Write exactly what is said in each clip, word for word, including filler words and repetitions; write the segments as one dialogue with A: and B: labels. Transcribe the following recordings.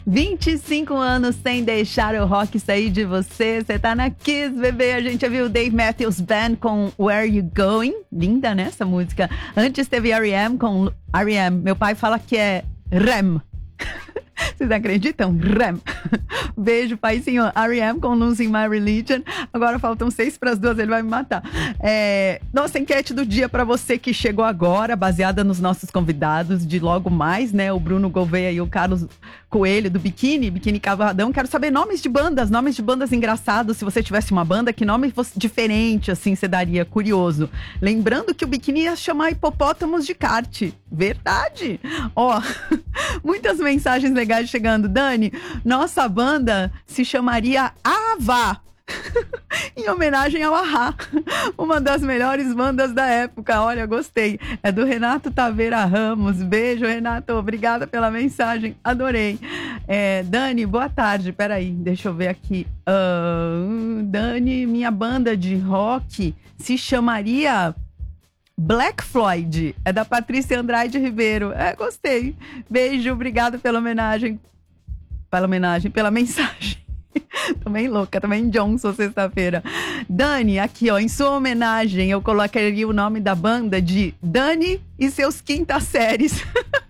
A: vinte e cinco anos sem deixar o rock sair de você. Você tá na Kiss, bebê. A gente viu o Dave Matthews Band com Where You Going. Linda, né, essa música. Antes teve R E M com R E M. Meu pai fala que é R E M. Vocês acreditam? R E M. Beijo, paizinho. R E M com Losing My Religion. Agora faltam seis para as duas, ele vai me matar. É, nossa enquete do dia para você que chegou agora, baseada nos nossos convidados de logo mais, né? O Bruno Gouveia e o Carlos Coelho do Biquíni, Biquíni Cavadão. Quero saber nomes de bandas, nomes de bandas engraçados. Se você tivesse uma banda, que nome fosse diferente, assim, você daria? Curioso. Lembrando que o Biquíni ia chamar Hipopótamos de Kart. Verdade. Ó, muitas mensagens legais chegando. Dani, nossa banda se chamaria Avá. Em homenagem ao Ahá, uma das melhores bandas da época. Olha, gostei. É do Renato Taveira Ramos. Beijo, Renato. Obrigada pela mensagem. Adorei. É, Dani, boa tarde. Peraí, deixa eu ver aqui. Uh, Dani, minha banda de rock se chamaria Black Floyd. É da Patrícia Andrade Ribeiro. É, gostei. Beijo, obrigada pela homenagem. Pela homenagem, pela mensagem. Também louca, também Johnson, sexta-feira. Dani, aqui ó, em sua homenagem eu colocaria o nome da banda de Dani e seus quinta séries.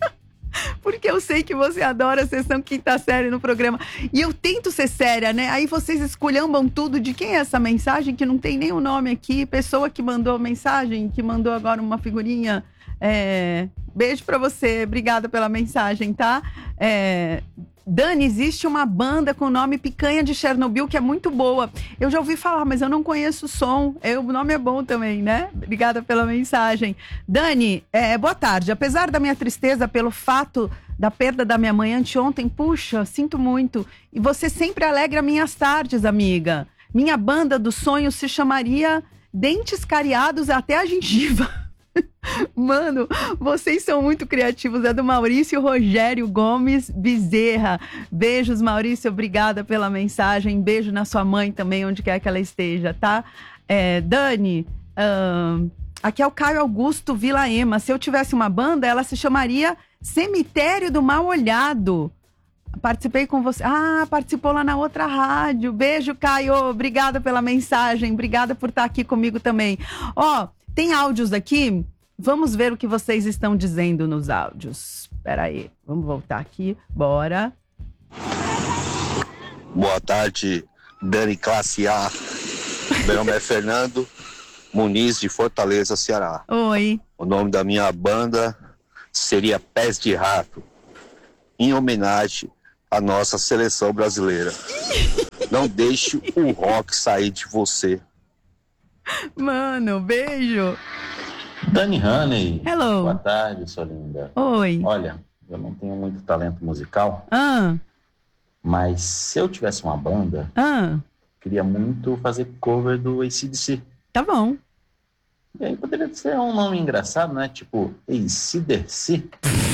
A: Porque eu sei que você adora a sessão quinta série no programa. E eu tento ser séria, né? Aí vocês esculhambam tudo. De quem é essa mensagem que não tem nem o nome aqui? Pessoa que mandou a mensagem, que mandou agora uma figurinha. É... Beijo pra você, obrigada pela mensagem, tá? É... Dani, existe uma banda com o nome Picanha de Chernobyl que é muito boa. Eu já ouvi falar, mas eu não conheço o som. Eu, o nome é bom também, né? Obrigada pela mensagem. Dani, é, boa tarde. Apesar da minha tristeza pelo fato da perda da minha mãe anteontem, puxa, sinto muito. E você sempre alegra minhas tardes, amiga. Minha banda dos sonhos se chamaria Dentes Cariados até a Gengiva. Mano, vocês são muito criativos. É do Maurício Rogério Gomes Bezerra. Beijos, Maurício, obrigada pela mensagem. Beijo na sua mãe também, onde quer que ela esteja, tá? É, Dani, uh, aqui é o Caio Augusto Vila Ema. Se eu tivesse uma banda, ela se chamaria Cemitério do Mal Olhado. Participei com você. Ah, participou lá na outra rádio. Beijo, Caio. Obrigada pela mensagem. Obrigada por estar aqui comigo também. Ó, tem áudios aqui. Vamos ver o que vocês estão dizendo nos áudios. Espera aí. Vamos voltar aqui. Bora.
B: Boa tarde, Dani Classe A. Meu nome é Fernando Muniz, de Fortaleza, Ceará.
A: Oi.
B: O nome da minha banda seria Pés de Rato, em homenagem à nossa seleção brasileira. Não deixe o rock sair de você.
A: Mano, beijo.
C: Dani Honey.
A: Hello.
C: Boa tarde, sua linda.
A: Oi.
C: Olha, eu não tenho muito talento musical,
A: Ah.
C: mas se eu tivesse uma banda,
A: Ah.
C: queria muito fazer cover do A C D C.
A: Tá bom.
C: E aí poderia ser um nome engraçado, né? Tipo, A C D C.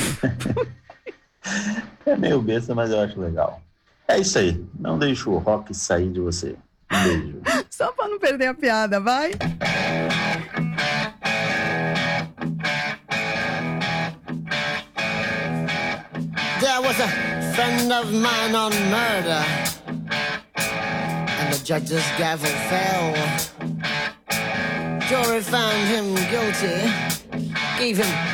C: É meio besta, mas eu acho legal. É isso aí. Não deixe o rock sair de você. Um beijo.
A: Só pra não perder a piada, vai.
D: There was a friend of mine on murder, and the judge's gavel fell. Jury found him guilty, gave him